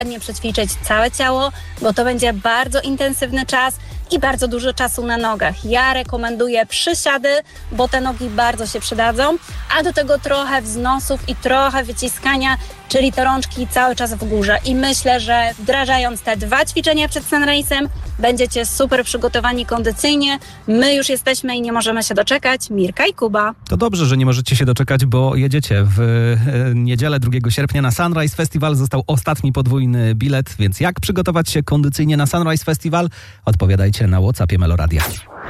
ładnie przećwiczyć całe ciało, bo to będzie bardzo intensywny czas i bardzo dużo czasu na nogach. Ja rekomenduję przysiady, bo te nogi bardzo się przydadzą, a do tego trochę wznosów i trochę wyciskania, czyli te rączki cały czas w górze. I myślę, że wdrażając te 2 ćwiczenia przed Sunrise'em, będziecie super przygotowani kondycyjnie. My już jesteśmy i nie możemy się doczekać. Mirka i Kuba. To dobrze, że nie możecie się doczekać, bo jedziecie w niedzielę 2 sierpnia na Sunrise Festival. Został ostatni podwójny bilet, więc jak przygotować się kondycyjnie na Sunrise Festival? Odpowiadajcie na WhatsAppie Meloradia.